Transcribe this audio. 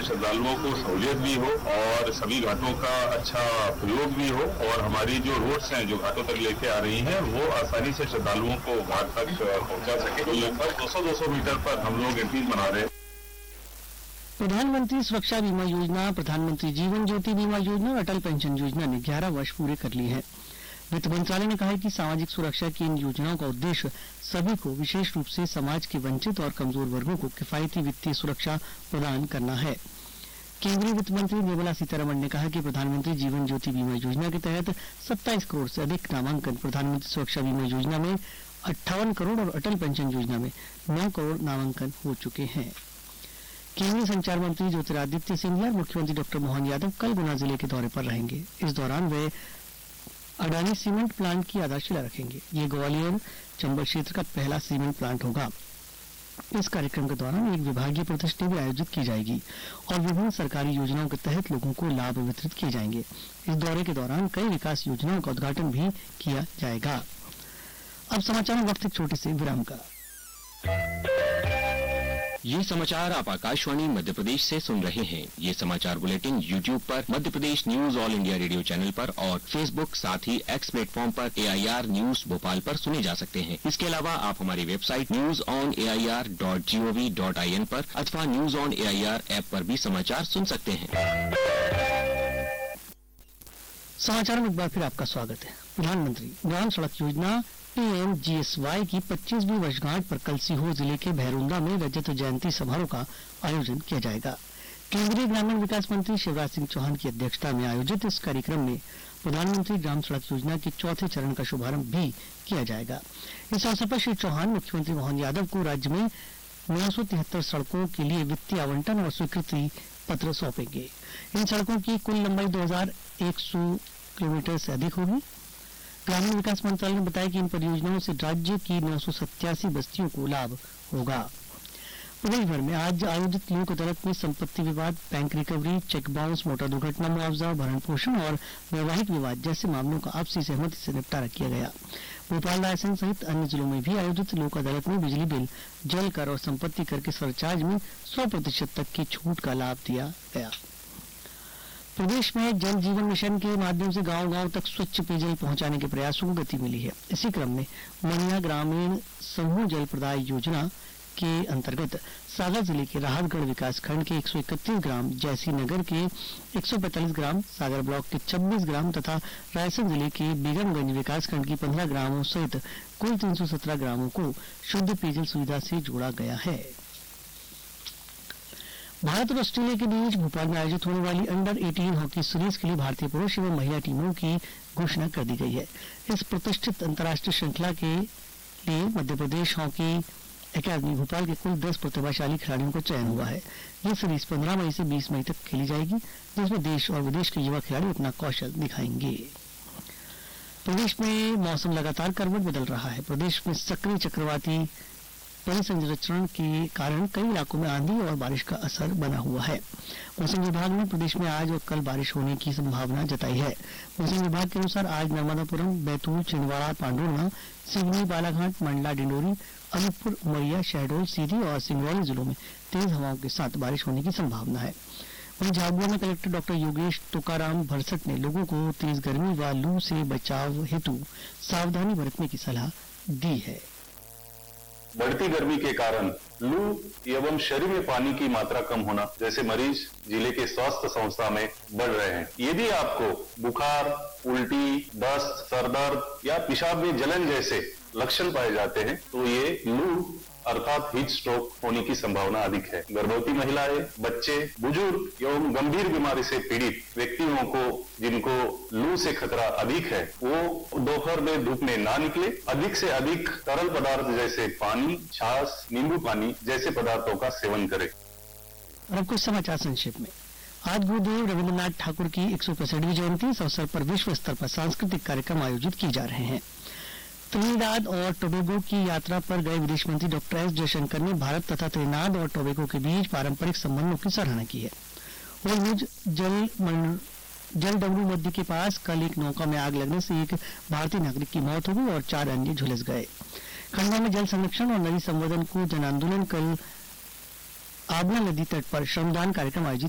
श्रद्धालुओं को सहूलियत भी हो और सभी घाटों का अच्छा प्रयोग भी हो और हमारी जो रोड्स हैं जो घाटों तक लेके आ रही हैं वो आसानी से श्रद्धालुओं को घाट तक पहुंचा सके। तो लगभग 200-200 मीटर पर हम लोग एंट्री बना रहे हैं। प्रधानमंत्री सुरक्षा बीमा योजना, प्रधानमंत्री जीवन ज्योति बीमा योजना और अटल पेंशन योजना ने 11 वर्ष पूरे कर लिए हैं। वित्त मंत्रालय ने कहा है कि सामाजिक सुरक्षा की इन योजनाओं का उद्देश्य सभी को, विशेष रूप से समाज के वंचित और कमजोर वर्गों को किफायती वित्तीय सुरक्षा प्रदान करना है। केंद्रीय वित्त मंत्री निर्मला सीतारमण ने कहा कि प्रधानमंत्री जीवन ज्योति बीमा योजना के तहत 27 करोड़ से अधिक नामांकन, प्रधानमंत्री सुरक्षा बीमा योजना में 58 करोड़ और अटल पेंशन योजना में 9 करोड़ नामांकन हो चुके हैं। केंद्रीय संचार मंत्री ज्योतिरादित्य सिंधिया और मुख्यमंत्री डॉक्टर मोहन यादव कल गुना जिले के दौरे पर रहेंगे। इस दौरान वे अडानी सीमेंट प्लांट की आधारशिला रखेंगे। ये ग्वालियर चंबल क्षेत्र का पहला सीमेंट प्लांट होगा। इस कार्यक्रम के दौरान एक विभागीय प्रदर्शनी भी आयोजित की जाएगी और विभिन्न सरकारी योजनाओं के तहत लोगों को लाभ वितरित किए जाएंगे। इस दौरे के दौरान कई विकास योजनाओं का उद्घाटन भी किया जाएगा। अब समाचार में वक्त एक छोटे से विराम का। ये समाचार आप आकाशवाणी मध्य प्रदेश से सुन रहे हैं। ये समाचार बुलेटिन YouTube पर Madhya Pradesh news all India radio channel पर और Facebook साथ ही X प्लेटफॉर्म पर AIR न्यूज भोपाल पर सुने जा सकते हैं। इसके अलावा आप हमारी वेबसाइट newsonair.gov.in पर अथवा न्यूज ऑन AIR ऐप पर भी समाचार सुन सकते हैं। समाचार में एक बार फिर आपका स्वागत है। प्रधानमंत्री ग्राम सड़क योजना PMGSY की 25वीं वर्षगांठ पर कल सीहोर जिले के भैरुंदा में रजत जयंती समारोह का आयोजन किया जाएगा। केंद्रीय ग्रामीण विकास मंत्री शिवराज सिंह चौहान की अध्यक्षता में आयोजित इस कार्यक्रम में प्रधानमंत्री ग्राम सड़क योजना के चौथे चरण का शुभारंभ भी किया जाएगा। इस अवसर पर श्री चौहान मुख्यमंत्री मोहन यादव को राज्य में 973 सड़कों के लिए वित्तीय आवंटन और स्वीकृति पत्र सौंपेंगे। इन सड़कों की कुल लंबाई 2100 किलोमीटर से अधिक होगी। ग्रामीण विकास मंत्रालय ने बताया कि इन परियोजनाओं से राज्य की 987 बस्तियों को लाभ होगा। प्रदेश भर में आज आयोजित लोक अदालत में संपत्ति विवाद, bank recovery, cheque bounce, motor दुर्घटना मुआवजा, भरण पोषण और वैवाहिक विवाद जैसे मामलों का आपसी सहमति से निपटारा किया गया। भोपाल, रायसेन सहित अन्य जिलों में भी आयोजित लोक अदालत में बिजली बिल, जल कर और संपत्ति कर के सरचार्ज में 100% तक की छूट का लाभ दिया गया। प्रदेश में जल जीवन मिशन के माध्यम से गांव-गांव तक स्वच्छ पेयजल पहुंचाने के प्रयासों को गति मिली है। इसी क्रम में मनिया ग्रामीण समूह जल प्रदाय योजना के अंतर्गत सागर जिले के राहतगढ़ विकास खंड के 131 ग्राम, जैसी नगर के 145 ग्राम, सागर ब्लॉक के 26 ग्राम तथा रायसेन जिले के बेगमगंज विकास खंड की 15 ग्रामों सहित कुल 317 ग्रामों को शुद्ध पेयजल सुविधा से जोड़ा गया है। भारत और ऑस्ट्रेलिया के बीच भोपाल में आयोजित होने वाली अंडर 18 हॉकी सीरीज के लिए भारतीय पुरुष एवं महिला टीमों की घोषणा कर दी गई है। इस प्रतिष्ठित अंतर्राष्ट्रीय श्रृंखला के लिए मध्य प्रदेश हॉकी अकादमी भोपाल के कुल 10 प्रतिभाशाली खिलाड़ियों का चयन हुआ है। यह सीरीज 15 मई से 20 मई तक खेली जाएगी, जिसमें देश और विदेश के युवा खिलाड़ी अपना कौशल दिखाएंगे। प्रदेश में मौसम लगातार करवट बदल रहा है। प्रदेश में सक्रिय चक्रवाती परिसंचरण के कारण कई इलाकों में आंधी और बारिश का असर बना हुआ है। मौसम विभाग ने प्रदेश में आज और कल बारिश होने की संभावना जताई है। मौसम विभाग के अनुसार आज नर्मदापुरम, बैतूल, छिंदवाड़ा, पांडुर्णा, सिवनी, बालाघाट, मंडला, डिंडोरी, अनूपपुर, उमरिया, शहडोल, सीधी और सिंगरौली जिलों में तेज हवाओं के साथ बारिश होने की संभावना है। वहीं झाबुआ में कलेक्टर डॉक्टर योगेश तुकाराम भरसट ने लोगों को तेज गर्मी व लू से बचाव हेतु सावधानी बरतने की सलाह दी है। बढ़ती गर्मी के कारण लू एवं शरीर में पानी की मात्रा कम होना जैसे मरीज जिले के स्वास्थ्य संस्था में बढ़ रहे हैं। यदि आपको बुखार, उल्टी, दस्त, सरदर्द या पेशाब में जलन जैसे लक्षण पाए जाते हैं तो ये लू अर्थात हीट स्ट्रोक होने की संभावना अधिक है। गर्भवती महिलाएं, बच्चे, बुजुर्ग एवं गंभीर बीमारी से पीड़ित व्यक्तियों को जिनको लू से खतरा अधिक है वो दोपहर में धूप में ना निकले। अधिक से अधिक तरल पदार्थ जैसे पानी, छाछ, नींबू पानी जैसे पदार्थों का सेवन करें। और अब कुछ समाचार संक्षेप में। आज गुरुदेव रविन्द्रनाथ ठाकुर की 165वीं जयंती। इस अवसर पर विश्व स्तर पर सांस्कृतिक कार्यक्रम आयोजित किए जा रहे हैं। त्रिनिदाद और टोबैगो की यात्रा पर गए विदेश मंत्री डॉक्टर एस जयशंकर ने भारत तथा त्रिनिदाद और टोबैगो के बीच पारंपरिक संबंधों की सराहना की है। होर्मुज जल डमरू मध्य के पास कल एक नौका में आग लगने से एक भारतीय नागरिक की मौत हो गई और 4 अन्य झुलस गए। खंडवा में जल संरक्षण और नदी संवर्धन को जन आंदोलन कल आबला नदी तट पर श्रमदान कार्यक्रम आयोजित